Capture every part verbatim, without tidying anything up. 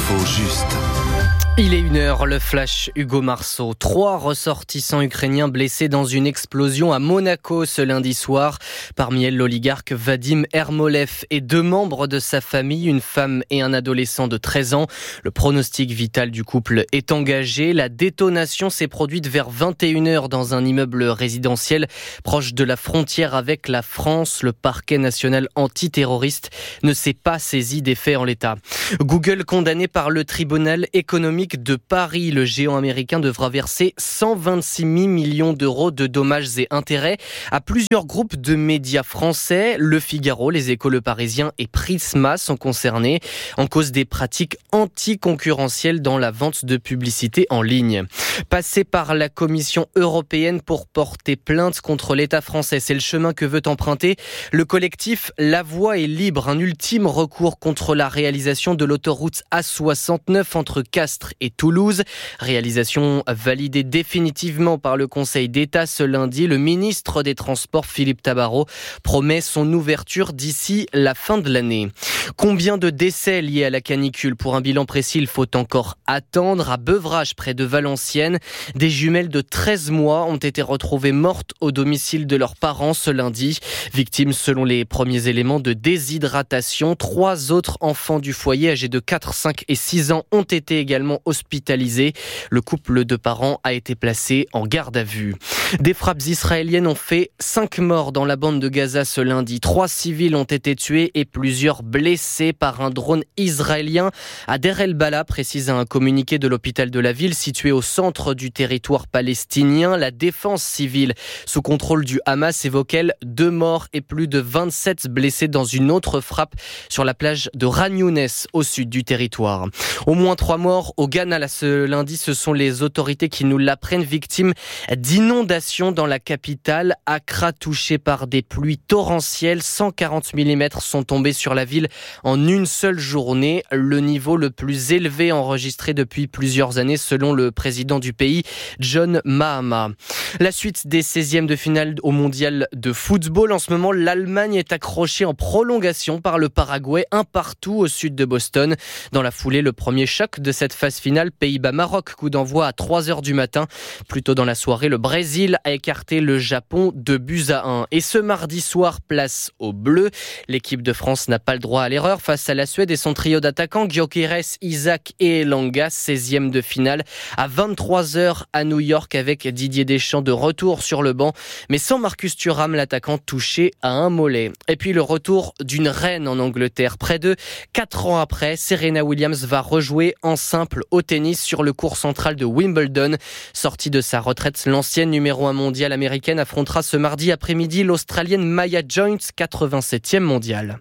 L'info juste. Il est une heure, le flash Hugo Marceau. Trois ressortissants ukrainiens blessés dans une explosion à Monaco ce lundi soir. Parmi elles, l'oligarque Vadim Ermolev et deux membres de sa famille, une femme et un adolescent de treize ans. Le pronostic vital du couple est engagé. La détonation s'est produite vers vingt et une heures dans un immeuble résidentiel proche de la frontière avec la France. Le parquet national antiterroriste ne s'est pas saisi des faits en l'état. Google condamné par le tribunal économique de Paris. Le géant américain devra verser cent vingt-six millions d'euros de dommages et intérêts à plusieurs groupes de médias français. Le Figaro, Les Échos, Le Parisien et Prisma sont concernés en cause des pratiques anticoncurrentielles dans la vente de publicité en ligne. Passer par la Commission européenne pour porter plainte contre l'État français, c'est le chemin que veut emprunter le collectif La Voie est libre, un ultime recours contre la réalisation de l'autoroute A soixante-neuf entre Castres et Toulouse. Réalisation validée définitivement par le Conseil d'État ce lundi. Le ministre des Transports, Philippe Tabarot, promet son ouverture d'ici la fin de l'année. Combien de décès liés à la canicule? Pour un bilan précis, il faut encore attendre. À Beuvrages, près de Valenciennes, des jumelles de treize mois ont été retrouvées mortes au domicile de leurs parents ce lundi. Victimes, selon les premiers éléments, de déshydratation. Trois autres enfants du foyer, âgés de quatre, cinq et six ans, ont été également hospitalisés. Le couple de parents a été placé en garde à vue. Des frappes israéliennes ont fait cinq morts dans la bande de Gaza ce lundi. Trois civils ont été tués et plusieurs blessés par un drone israélien à Deir el-Bala, précise un communiqué de l'hôpital de la ville situé au centre du territoire palestinien. La défense civile sous contrôle du Hamas évoque elle deux morts et plus de vingt-sept blessés dans une autre frappe sur la plage de Khan Younes au sud du territoire. Au moins trois morts au Ghana là, ce lundi, ce sont les autorités qui nous l'apprennent, victimes d'inondations dans la capitale. Accra touchée par des pluies torrentielles, cent quarante millimètres sont tombés sur la ville en une seule journée, le niveau le plus élevé enregistré depuis plusieurs années selon le président du pays, John Mahama. La suite des seizièmes de finale au mondial de football. En ce moment, l'Allemagne est accrochée en prolongation par le Paraguay, un partout au sud de Boston. Dans la foulée, le premier choc de cette phase finale, Pays-Bas-Maroc, coup d'envoi à trois heures du matin. Plus tôt dans la soirée, le Brésil a écarté le Japon deux buts à un. Et ce mardi soir, place aux Bleus. L'équipe de France n'a pas le droit à l'erreur face à la Suède et son trio d'attaquants, Gyökeres, Isaac et Elanga, seizième de finale à vingt-trois heures à New York avec Didier Deschamps de retour sur le banc, mais sans Marcus Thuram, l'attaquant touché à un mollet. Et puis le retour d'une reine en Angleterre. Près de quatre ans après, Serena Williams va rejouer en simple au tennis sur le court central de Wimbledon. Sortie de sa retraite, l'ancienne numéro un mondiale américaine affrontera ce mardi après-midi l'Australienne Maya Joynes, quatre-vingt-septième mondiale.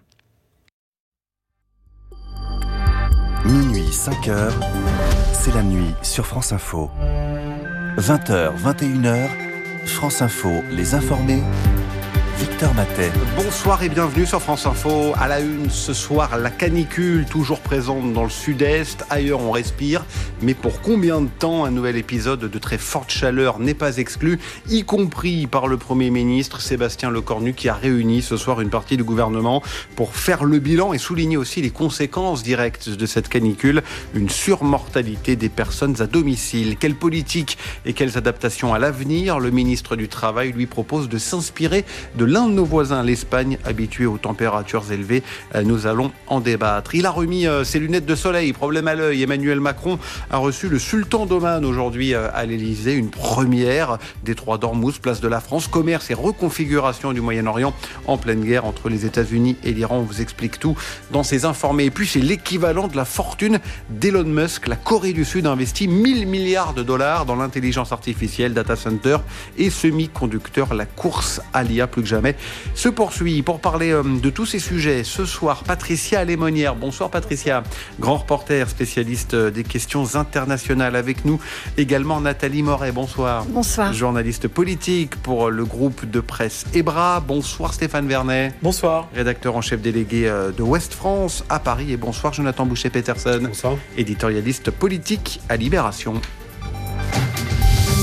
Minuit, cinq heures, c'est la nuit sur France Info. vingt heures, vingt et une heures, France Info, les informés. Victor Matet. Bonsoir et bienvenue sur France Info. À la une ce soir, la canicule toujours présente dans le sud-est. Ailleurs, on respire. Mais pour combien de temps? Un nouvel épisode de très forte chaleur n'est pas exclu, y compris par le Premier ministre Sébastien Lecornu qui a réuni ce soir une partie du gouvernement pour faire le bilan et souligner aussi les conséquences directes de cette canicule. Une surmortalité des personnes à domicile. Quelle politique et quelles adaptations à l'avenir? Le ministre du Travail lui propose de s'inspirer de l'un de nos voisins, l'Espagne, habitué aux températures élevées. Nous allons en débattre. Il a remis ses lunettes de soleil, problème à l'œil. Emmanuel Macron a reçu le sultan d'Oman aujourd'hui à l'Elysée, une première des Trois d'Ormuz, place de la France. Commerce et reconfiguration du Moyen-Orient en pleine guerre entre les États-Unis et l'Iran. On vous explique tout dans ces informés. Et puis c'est l'équivalent de la fortune d'Elon Musk. La Corée du Sud investit mille milliards de dollars dans l'intelligence artificielle, data center et semi-conducteurs. La course à l'I A plus que jamais se poursuit. Pour parler de tous ces sujets, ce soir, Patricia Lémonière. Bonsoir Patricia, grand reporter spécialiste des questions internationales. Avec nous également Nathalie Moret. Bonsoir. Bonsoir. Journaliste politique pour le groupe de presse EBRA. Bonsoir Stéphane Vernet. Bonsoir. Rédacteur en chef délégué de Ouest France à Paris. Et bonsoir Jonathan Boucher-Peterson. Bonsoir. Éditorialiste politique à Libération.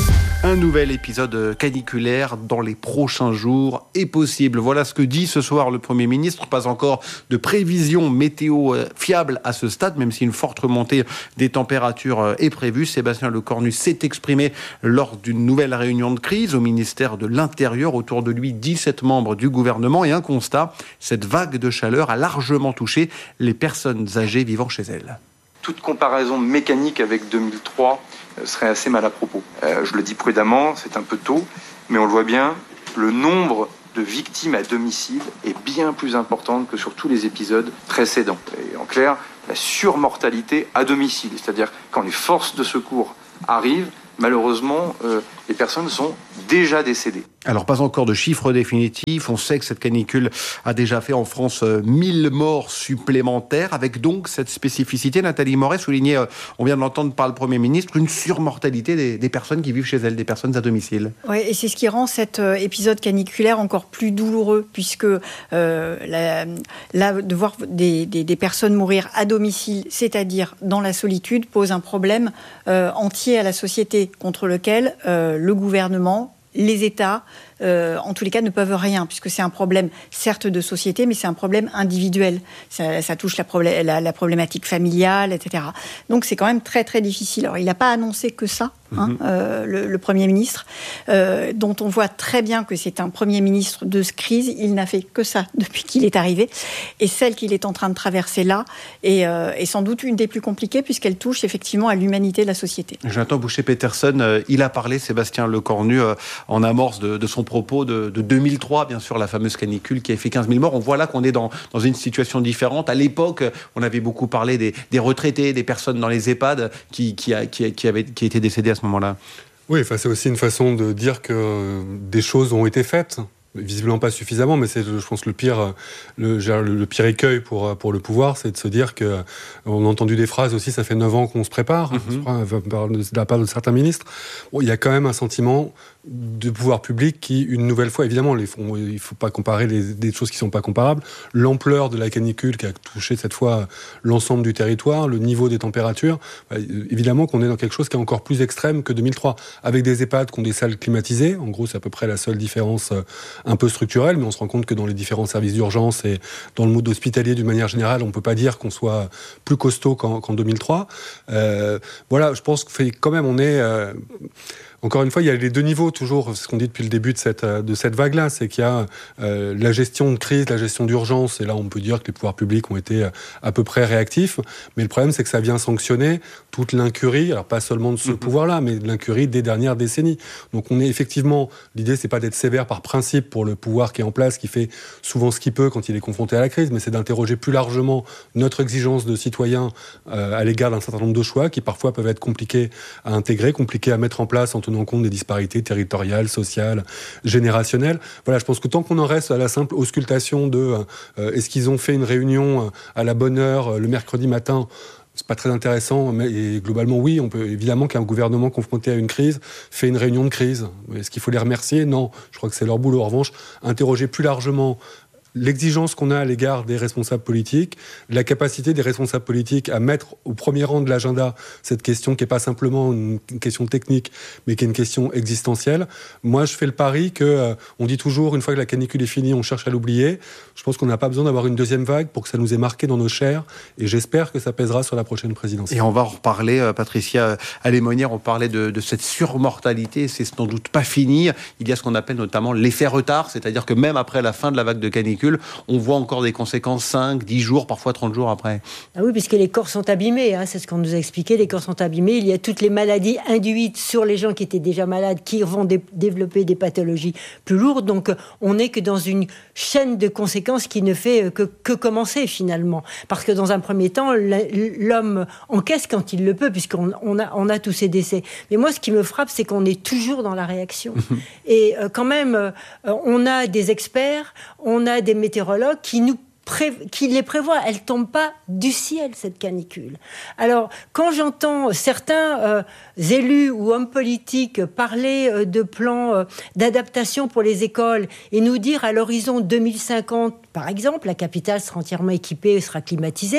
Un nouvel épisode caniculaire dans les prochains jours est possible. Voilà ce que dit ce soir le Premier ministre. Pas encore de prévision météo fiable à ce stade, même si une forte remontée des températures est prévue. Sébastien Lecornu s'est exprimé lors d'une nouvelle réunion de crise au ministère de l'Intérieur. Autour de lui, dix-sept membres du gouvernement et un constat. Cette vague de chaleur a largement touché les personnes âgées vivant chez elles. Toute comparaison mécanique avec deux mille trois serait assez mal à propos. Euh, je le dis prudemment, c'est un peu tôt, mais on le voit bien, le nombre de victimes à domicile est bien plus important que sur tous les épisodes précédents. Et en clair, la surmortalité à domicile, c'est-à-dire quand les forces de secours arrivent, malheureusement, euh, les personnes sont déjà décédées. Alors, pas encore de chiffres définitifs. On sait que cette canicule a déjà fait en France mille morts supplémentaires, avec donc cette spécificité. Nathalie Moret soulignait, euh, on vient de l'entendre par le Premier ministre, une surmortalité des, des personnes qui vivent chez elles, des personnes à domicile. Oui, et c'est ce qui rend cet euh, épisode caniculaire encore plus douloureux, puisque euh, la, là, de voir des, des, des personnes mourir à domicile, c'est-à-dire dans la solitude, pose un problème euh, entier à la société, contre lequel euh, le gouvernement, les États, euh, en tous les cas, ne peuvent rien, puisque c'est un problème, certes, de société, mais c'est un problème individuel. Ça, ça touche la, problé- la, la problématique familiale, et cetera. Donc, c'est quand même très, très difficile. Alors, il n'a pas annoncé que ça, hein, mm-hmm. euh, le, le Premier ministre, euh, dont on voit très bien que c'est un Premier ministre de crise. Il n'a fait que ça depuis qu'il est arrivé. Et celle qu'il est en train de traverser là est, euh, est sans doute une des plus compliquées, puisqu'elle touche effectivement à l'humanité de la société. Jonathan Boucher-Peterson, euh, il a parlé, Sébastien Lecornu, euh, en amorce de, de son propos de, de deux mille trois, bien sûr, la fameuse canicule qui a fait quinze mille morts. On voit là qu'on est dans, dans une situation différente. À l'époque, on avait beaucoup parlé des, des retraités, des personnes dans les EHPAD qui, qui, a, qui, qui, avaient, qui étaient décédées à ce moment-là. Oui, enfin, c'est aussi une façon de dire que des choses ont été faites. Visiblement pas suffisamment, mais c'est, je pense, le pire, le, le pire écueil pour, pour le pouvoir, c'est de se dire que, on a entendu des phrases aussi, ça fait neuf ans qu'on se prépare, mm-hmm. de la part de certains ministres. Bon, il y a quand même un sentiment de pouvoir public qui, une nouvelle fois, évidemment, les, il ne faut pas comparer les, des choses qui ne sont pas comparables. L'ampleur de la canicule qui a touché cette fois l'ensemble du territoire, le niveau des températures, bah, évidemment qu'on est dans quelque chose qui est encore plus extrême que deux mille trois, avec des EHPAD qui ont des salles climatisées. En gros, c'est à peu près la seule différence euh, un peu structurelle, mais on se rend compte que dans les différents services d'urgence et dans le mode hospitalier d'une manière générale, on ne peut pas dire qu'on soit plus costaud qu'en, qu'en deux mille trois. Euh, voilà, je pense que quand même on est... Euh, Encore une fois, il y a les deux niveaux, toujours, ce qu'on dit depuis le début de cette, de cette vague-là, c'est qu'il y a euh, la gestion de crise, la gestion d'urgence, et là, on peut dire que les pouvoirs publics ont été à peu près réactifs, mais le problème, c'est que ça vient sanctionner toute l'incurie, alors pas seulement de ce mmh. pouvoir-là, mais de l'incurie des dernières décennies. Donc on est effectivement, l'idée, c'est pas d'être sévère par principe pour le pouvoir qui est en place, qui fait souvent ce qu'il peut quand il est confronté à la crise, mais c'est d'interroger plus largement notre exigence de citoyens euh, à l'égard d'un certain nombre de choix, qui parfois peuvent être compliqués à intégrer, compliqués à mettre en place en tenant compte des disparités territoriales, sociales, générationnelles. Voilà, je pense que tant qu'on en reste à la simple auscultation de euh, est-ce qu'ils ont fait une réunion euh, à la bonne heure euh, le mercredi matin, c'est pas très intéressant, mais et globalement oui, on peut évidemment qu'un gouvernement confronté à une crise fait une réunion de crise. Est-ce qu'il faut les remercier ? Non, je crois que c'est leur boulot. En revanche, interroger plus largement l'exigence qu'on a à l'égard des responsables politiques, la capacité des responsables politiques à mettre au premier rang de l'agenda cette question qui n'est pas simplement une question technique, mais qui est une question existentielle. Moi, je fais le pari que, euh, on dit toujours, une fois que la canicule est finie, on cherche à l'oublier. Je pense qu'on n'a pas besoin d'avoir une deuxième vague pour que ça nous ait marqué dans nos chairs, et j'espère que ça pèsera sur la prochaine présidentielle. Et on va en reparler, euh, Patricia Alémonière, on parlait de, de cette surmortalité, c'est sans doute pas fini. Il y a ce qu'on appelle notamment l'effet retard, c'est-à-dire que même après la fin de la vague de canicule, on voit encore des conséquences cinq, dix jours, parfois trente jours après. Ah oui, puisque les corps sont abîmés, hein, c'est ce qu'on nous a expliqué, les corps sont abîmés. Il y a toutes les maladies induites sur les gens qui étaient déjà malades, qui vont dé- développer des pathologies plus lourdes. Donc, on n'est que dans une chaîne de conséquences qui ne fait que, que commencer, finalement. Parce que dans un premier temps, l'homme encaisse quand il le peut, puisqu'on on a, on a tous ces décès. Mais moi, ce qui me frappe, c'est qu'on est toujours dans la réaction. Et euh, quand même, euh, on a des experts, on a des météorologues qui nous Pré- qui les prévoient. Elle ne tombe pas du ciel, cette canicule. Alors, quand j'entends certains euh, élus ou hommes politiques parler euh, de plans euh, d'adaptation pour les écoles et nous dire à l'horizon deux mille cinquante, par exemple, la capitale sera entièrement équipée, sera climatisée,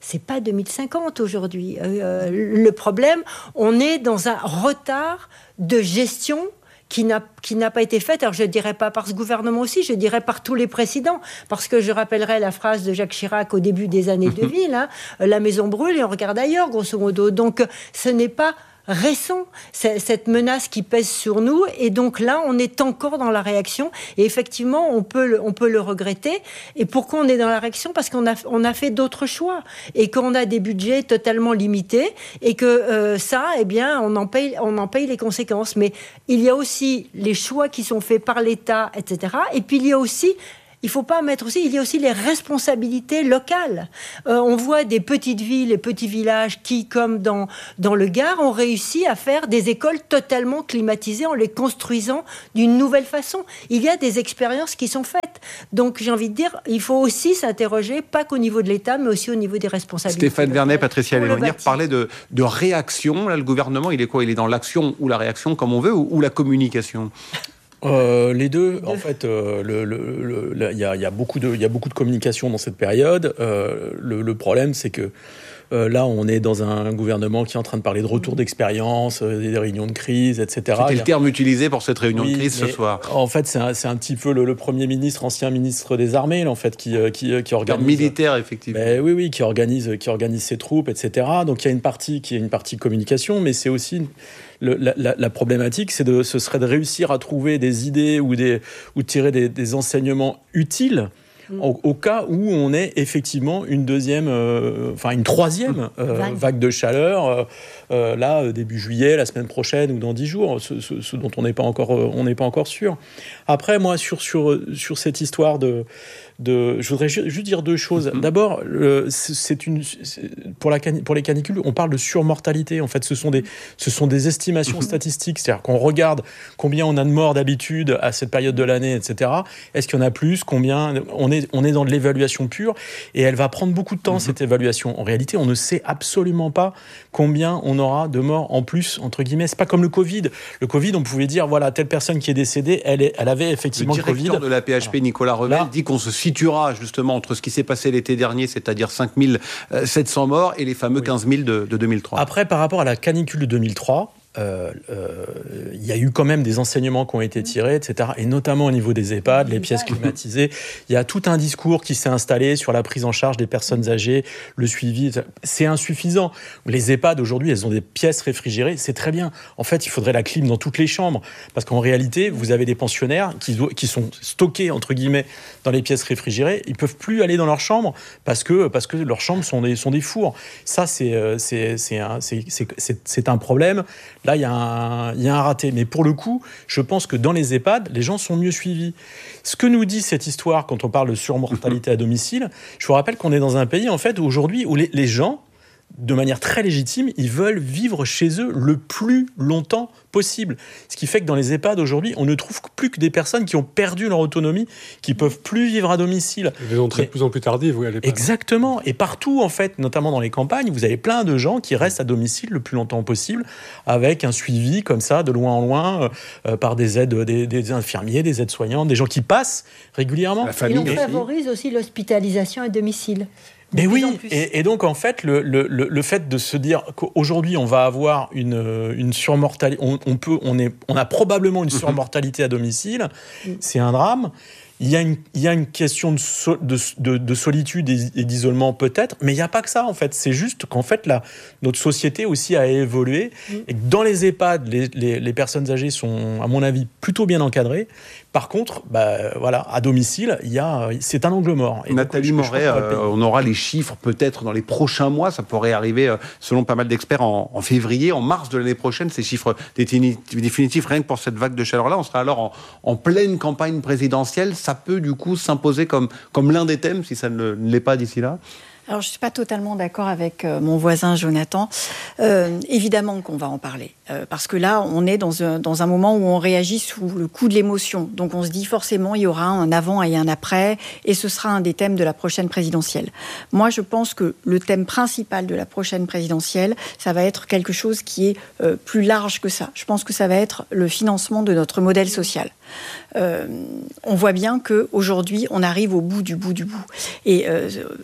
c'est pas deux mille cinquante aujourd'hui. Euh, le problème, on est dans un retard de gestion qui n'a, qui n'a pas été faite. Alors je ne dirais pas par ce gouvernement aussi, je dirais par tous les précédents, parce que je rappellerai la phrase de Jacques Chirac au début des années deux mille, hein, la maison brûle et on regarde ailleurs, grosso modo. Donc ce n'est pas récent, cette menace qui pèse sur nous, et donc là on est encore dans la réaction, et effectivement on peut le, on peut le regretter. Et pourquoi on est dans la réaction? Parce qu'on a, on a fait d'autres choix, et qu'on a des budgets totalement limités, et que euh, ça, eh bien on en paye, on en paye les conséquences. Mais il y a aussi les choix qui sont faits par l'État, et cetera. Et puis il y a aussi, il ne faut pas mettre aussi, il y a aussi les responsabilités locales. Euh, on voit des petites villes et petits villages qui, comme dans, dans le Gard, ont réussi à faire des écoles totalement climatisées en les construisant d'une nouvelle façon. Il y a des expériences qui sont faites. Donc j'ai envie de dire, il faut aussi s'interroger, pas qu'au niveau de l'État, mais aussi au niveau des responsabilités. Stéphane Vernet, Patricia Lémonnière parlait de, de réaction. Là, le gouvernement, il est quoi? Il est dans l'action ou la réaction, comme on veut, ou, ou la communication? Euh, les deux, en fait, euh, le, le, le, il y a, il y a beaucoup de, il y a beaucoup de communication dans cette période. Euh, le, le problème, c'est que euh, là, on est dans un gouvernement qui est en train de parler de retour d'expérience, euh, des réunions de crise, et cetera. C'était le terme utilisé pour cette réunion oui, de crise ce soir. En fait, c'est un, c'est un petit peu le, le Premier ministre, ancien ministre des Armées, là, en fait, qui, qui, qui organise... militaire, effectivement. Ben, oui, oui, qui organise, qui organise ses troupes, et cetera. Donc, il y a une partie qui est une partie communication, mais c'est aussi... Une, Le, la, la, la problématique, c'est de, ce serait de réussir à trouver des idées ou, des, ou tirer des, des enseignements utiles mmh. au, au cas où on ait effectivement une deuxième, euh, enfin une troisième euh, vague. vague de chaleur, euh, euh, là, début juillet, la semaine prochaine ou dans dix jours, ce, ce, ce dont on n'est pas encore, on n'est pas encore sûr. Après, moi, sur, sur, sur cette histoire de... De, je voudrais juste dire deux choses. Mm-hmm. D'abord, le, c'est une, c'est, pour, la, pour les canicules, on parle de surmortalité. En fait, ce sont des, ce sont des estimations mm-hmm. statistiques. C'est-à-dire qu'on regarde combien on a de morts d'habitude à cette période de l'année, et cetera. Est-ce qu'il y en a plus? Combien? On est, on est dans de l'évaluation pure et elle va prendre beaucoup de temps, mm-hmm. cette évaluation. En réalité, on ne sait absolument pas combien on aura de morts en plus, entre guillemets. C'est pas comme le Covid. Le Covid, on pouvait dire, voilà, telle personne qui est décédée, elle, est, elle avait effectivement le, le Covid. Le directeur de la P H P, Nicolas Revel, Là, dit qu'on se situera justement entre ce qui s'est passé l'été dernier, c'est-à-dire cinq mille sept cents morts, et les fameux oui. quinze mille de, de deux mille trois. Après, par rapport à la canicule de deux mille trois, euh, euh, il y a eu quand même des enseignements qui ont été tirés, et cetera. Et notamment au niveau des EHPAD, les pièces climatisées. Il y a tout un discours qui s'est installé sur la prise en charge des personnes âgées, le suivi. C'est insuffisant. Les EHPAD, aujourd'hui, elles ont des pièces réfrigérées. C'est très bien. En fait, il faudrait la clim dans toutes les chambres. Parce qu'en réalité, vous avez des pensionnaires qui, qui sont stockés, entre guillemets, dans les pièces réfrigérées. Ils ne peuvent plus aller dans leur chambre parce que, parce que leurs chambres sont des, sont des fours. Ça, c'est, c'est, c'est, un, c'est, c'est, c'est, c'est un problème. Là, il y, y a un raté. Mais pour le coup, je pense que dans les EHPAD, les gens sont mieux suivis. Ce que nous dit cette histoire quand on parle de surmortalité à domicile, je vous rappelle qu'on est dans un pays, en fait, aujourd'hui, où les, les gens, de manière très légitime, ils veulent vivre chez eux le plus longtemps possible. Ce qui fait que dans les EHPAD aujourd'hui, on ne trouve plus que des personnes qui ont perdu leur autonomie, qui ne peuvent plus vivre à domicile. Des entrées de plus en plus tardives, oui, à l'EHPAD. Exactement. Et partout, en fait, notamment dans les campagnes, vous avez plein de gens qui restent à domicile le plus longtemps possible, avec un suivi comme ça, de loin en loin, euh, par des aides, des, des infirmiers, des aides-soignants, des gens qui passent régulièrement. La famille. Et on favorise aussi l'hospitalisation à domicile. Mais oui, et, et donc en fait, le, le, le fait de se dire qu'aujourd'hui on va avoir une, une surmortalité, on, on, peut, on, est, on a probablement une surmortalité à domicile, c'est un drame. Il y a une, il y a une question de, so, de, de, de solitude et, et d'isolement peut-être, mais il n'y a pas que ça en fait. C'est juste qu'en fait, la, notre société aussi a évolué et que dans les EHPAD, les, les, les personnes âgées sont, à mon avis, plutôt bien encadrées. Par contre, bah, voilà, à domicile, il y a, c'est un angle mort. Et Nathalie donc, Moret, euh, on aura les chiffres peut-être dans les prochains mois. Ça pourrait arriver, euh, selon pas mal d'experts, en, en février, en mars de l'année prochaine. Ces chiffres définitifs, rien que pour cette vague de chaleur-là. On sera alors en, en pleine campagne présidentielle. Ça peut du coup s'imposer comme, comme l'un des thèmes, si ça ne l'est pas d'ici là. Alors, je ne suis pas totalement d'accord avec euh, mon voisin Jonathan. Euh, évidemment qu'on va en parler. Euh, parce que là, on est dans un, dans un moment où on réagit sous le coup de l'émotion. Donc, on se dit forcément, il y aura un avant et un après. Et ce sera un des thèmes de la prochaine présidentielle. Moi, je pense que le thème principal de la prochaine présidentielle, ça va être quelque chose qui est euh, plus large que ça. Je pense que ça va être le financement de notre modèle social. Euh, on voit bien qu'aujourd'hui, on arrive au bout du bout du bout. Et... Euh,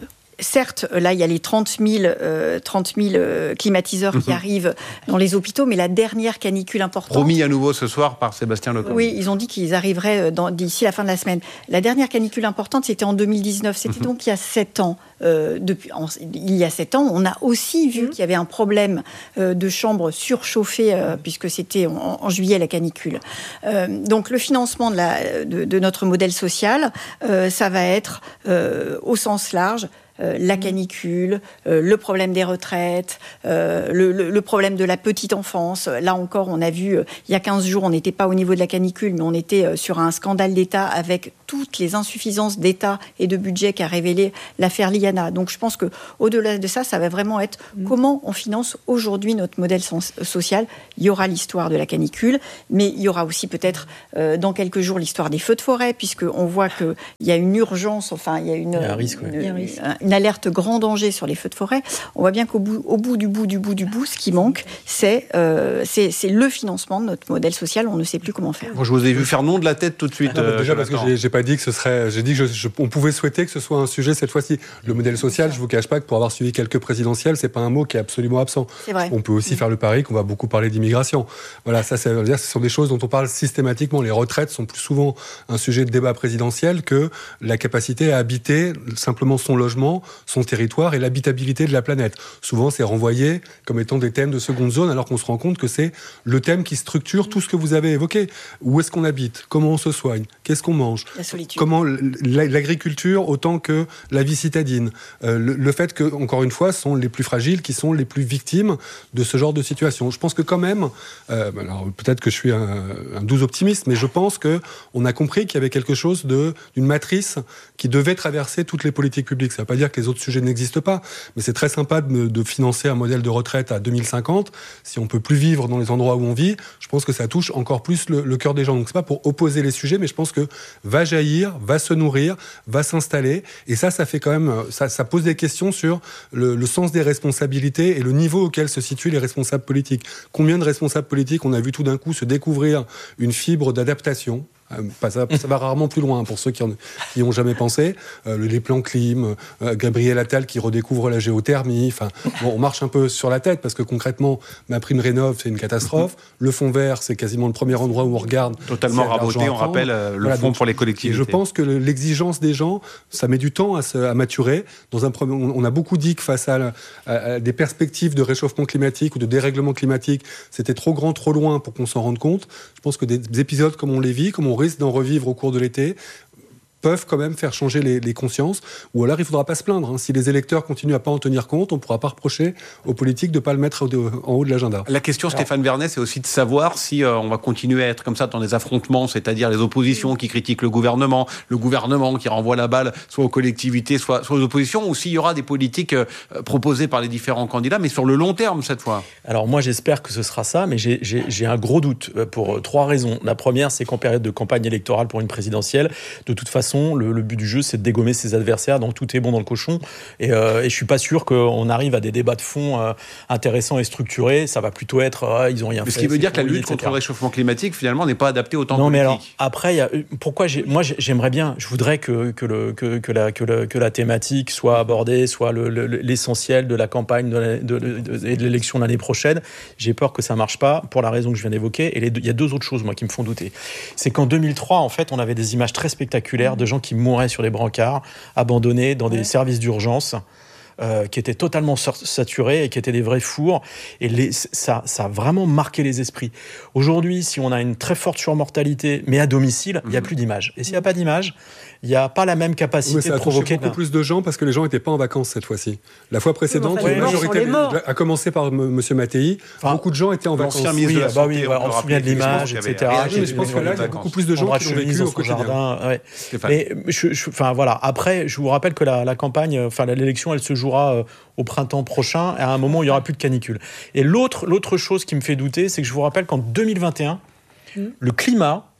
certes, là, il y a les trente mille, euh, trente mille euh, climatiseurs mmh. qui arrivent dans les hôpitaux, mais la dernière canicule importante... Promis à nouveau ce soir par Sébastien Lecornu. Oui, ils ont dit qu'ils arriveraient dans, d'ici la fin de la semaine. La dernière canicule importante, c'était en deux mille dix-neuf. C'était mmh. donc il y a sept ans. Euh, depuis, en, il y a sept ans, on a aussi vu mmh. qu'il y avait un problème euh, de chambres surchauffées, euh, puisque c'était en, en juillet la canicule. Euh, donc le financement de, la, de, de notre modèle social, euh, ça va être euh, au sens large. Euh, la canicule, euh, le problème des retraites, euh, le, le, le problème de la petite enfance. Là encore, on a vu, euh, il y a quinze jours, on n'était pas au niveau de la canicule, mais on était euh, sur un scandale d'État avec toutes les insuffisances d'État et de budget qu'a révélé l'affaire Liana. Donc je pense qu'au-delà de ça, ça va vraiment être mmh. comment on finance aujourd'hui notre modèle social. Il y aura l'histoire de la canicule, mais il y aura aussi peut-être euh, dans quelques jours l'histoire des feux de forêt, puisqu'on voit qu'il y a une urgence, enfin il y a une... Il y a un risque, oui. une, une, une alerte grand danger sur les feux de forêt. On voit bien qu'au bout, au bout du bout du bout du bout, ce qui manque, c'est, euh, c'est, c'est le financement de notre modèle social. On ne sait plus comment faire. Moi, je vous ai vu faire non de la tête tout de suite. Non, euh, déjà parce que j'ai, j'ai pas dit que ce serait. J'ai dit que je, je, on pouvait souhaiter que ce soit un sujet cette fois-ci. Le modèle social, je vous cache pas que pour avoir suivi quelques présidentielles, c'est pas un mot qui est absolument absent. C'est vrai. On peut aussi mmh. faire le pari qu'on va beaucoup parler d'immigration. Voilà, ça, ça veut dire que ce sont des choses dont on parle systématiquement. Les retraites sont plus souvent un sujet de débat présidentiel que la capacité à habiter simplement son logement, son territoire et l'habitabilité de la planète. Souvent, c'est renvoyé comme étant des thèmes de seconde zone, alors qu'on se rend compte que c'est le thème qui structure tout ce que vous avez évoqué. Où est-ce qu'on habite ? Comment on se soigne ? Qu'est-ce qu'on mange ? La solitude. Comment l'agriculture autant que la vie citadine. Euh, le, le fait que, encore une fois, ce sont les plus fragiles qui sont les plus victimes de ce genre de situation. Je pense que quand même, euh, alors peut-être que je suis un, un doux optimiste, mais je pense qu'on a compris qu'il y avait quelque chose de, d'une matrice qui devait traverser toutes les politiques publiques. Ça ne veut pas dire que les autres sujets n'existent pas, mais c'est très sympa de, de financer un modèle de retraite à deux mille cinquante. Si on ne peut plus vivre dans les endroits où on vit, je pense que ça touche encore plus le, le cœur des gens. Donc c'est pas pour opposer les sujets, mais je pense que va jaillir, va se nourrir, va s'installer. Et ça, ça fait quand même, ça, ça pose des questions sur le, le sens des responsabilités et le niveau auquel se situent les responsables politiques. Combien de responsables politiques on a vu tout d'un coup se découvrir une fibre d'adaptation? Ça, ça va rarement plus loin pour ceux qui n'y ont jamais pensé. Euh, les plans clim, euh, Gabriel Attal qui redécouvre la géothermie. Enfin, bon, on marche un peu sur la tête parce que concrètement, ma prime rénov, c'est une catastrophe. Le fonds vert, c'est quasiment le premier endroit où on regarde. Totalement raboté, on rappelle euh, le voilà, fonds donc, pour les collectivités. Et je pense que l'exigence des gens, ça met du temps à, se, à maturer. Dans un premier, on a beaucoup dit que face à, à, à des perspectives de réchauffement climatique ou de dérèglement climatique, c'était trop grand, trop loin pour qu'on s'en rende compte. Je pense que des, des épisodes comme on les vit, comme on risque d'en revivre au cours de l'été, peuvent quand même faire changer les, les consciences, ou alors il ne faudra pas se plaindre. Hein. Si les électeurs continuent à ne pas en tenir compte, on ne pourra pas reprocher aux politiques de ne pas le mettre de, en haut de l'agenda. La question, alors, Stéphane Vernet, c'est aussi de savoir si euh, on va continuer à être comme ça dans des affrontements, c'est-à-dire les oppositions qui critiquent le gouvernement, le gouvernement qui renvoie la balle soit aux collectivités, soit, soit aux oppositions, ou s'il y aura des politiques euh, proposées par les différents candidats, mais sur le long terme cette fois. Alors moi j'espère que ce sera ça, mais j'ai, j'ai, j'ai un gros doute pour trois raisons. La première, c'est qu'en période de campagne électorale pour une présidentielle, de toute façon, Le, le but du jeu, c'est de dégommer ses adversaires, donc tout est bon dans le cochon. Et, euh, et je suis pas sûr qu'on arrive à des débats de fond euh, intéressants et structurés. Ça va plutôt être, euh, ils ont rien Mais fait. Ce qui veut dire que la lutte et cetera contre le réchauffement climatique, finalement, n'est pas adaptée au temps non, politique. Mais alors, après, y a, pourquoi j'ai, moi, j'aimerais bien, je voudrais que, que, le, que, que, la, que, le, que la thématique soit abordée, soit le, le, l'essentiel de la campagne de, la, de, de, de, de l'élection de l'année prochaine. J'ai peur que ça marche pas pour la raison que je viens d'évoquer. Et il y a deux autres choses, moi, qui me font douter. C'est qu'en deux mille trois, en fait, on avait des images très spectaculaires de gens qui mouraient sur des brancards, abandonnés dans des ouais. services d'urgence, euh, qui étaient totalement saturés et qui étaient des vrais fours. Et les, ça, ça a vraiment marqué les esprits. Aujourd'hui, si on a une très forte surmortalité, mais à domicile, il mmh. n'y a plus d'images. Et s'il n'y a pas d'image, il n'y a pas la même capacité oui, de provoquer... beaucoup plus de gens parce que les gens n'étaient pas en vacances cette fois-ci. La fois précédente, oui, la majorité, a commencé par M. Mattei, enfin, beaucoup de gens étaient en vacances. Oui, oui, bah oui, ouais, on se souvient de l'image, et cetera. Mais je pense que là, il y a beaucoup plus de gens qui l'ont vécu au quotidien. Jardin, ouais. Mais je, je, enfin, voilà. Après, je vous rappelle que la, la campagne, enfin l'élection, elle se jouera euh, au printemps prochain, à un moment où il n'y aura plus de canicule. Et l'autre, l'autre chose qui me fait douter, c'est que je vous rappelle qu'en deux mille vingt et un, mmh. le climat,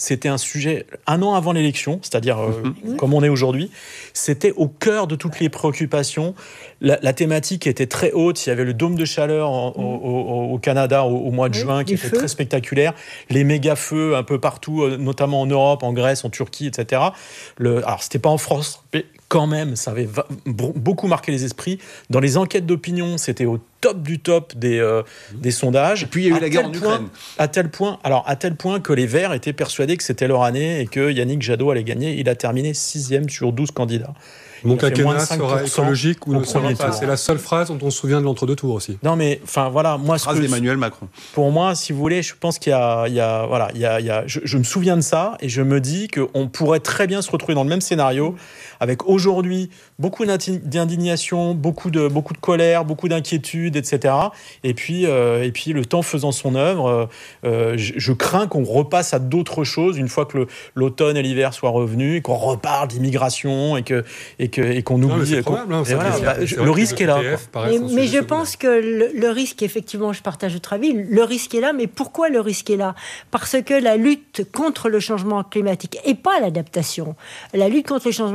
c'était un sujet un an avant l'élection, c'est-à-dire euh, mmh. comme on est aujourd'hui. C'était au cœur de toutes les préoccupations. La, la thématique était très haute. Il y avait le dôme de chaleur en, mmh. au, au, au Canada au, au mois de oui, juin qui était feux. très spectaculaire. Les méga-feux un peu partout, notamment en Europe, en Grèce, en Turquie, et cetera. Le, alors, c'était pas en France, mais quand même, ça avait va- beaucoup marqué les esprits. Dans les enquêtes d'opinion, c'était au top du top des, euh, des sondages. Et puis il y a eu la guerre en point, Ukraine. À tel point, alors à tel point que les Verts étaient persuadés que c'était leur année et que Yannick Jadot allait gagner. Il a terminé sixième sur douze candidats. Mon quinquennat sera écologique ou ne sera pas. C'est la seule phrase dont on se souvient de l'entre-deux tours aussi. Non mais, enfin voilà, moi... Phrase ce que, d'Emmanuel Macron. Pour moi, si vous voulez, je pense qu'il y a... Il y a, voilà, il y a, il y a je, je me souviens de ça et je me dis qu'on pourrait très bien se retrouver dans le même scénario avec aujourd'hui beaucoup d'indignation, beaucoup de, beaucoup de colère, beaucoup d'inquiétude, et cetera. Et puis, euh, et puis le temps faisant son œuvre, euh, je, je crains qu'on repasse à d'autres choses une fois que le, l'automne et l'hiver soient revenus et qu'on reparle d'immigration et que... Et Et qu'on oublie. Non, c'est probable, hein, voilà, bah, le risque est là. Mais, mais je pense que le, le risque, effectivement, je partage votre avis, le risque est là. Mais pourquoi le risque est là ? Parce que la lutte contre le changement climatique et pas l'adaptation, la lutte contre le changement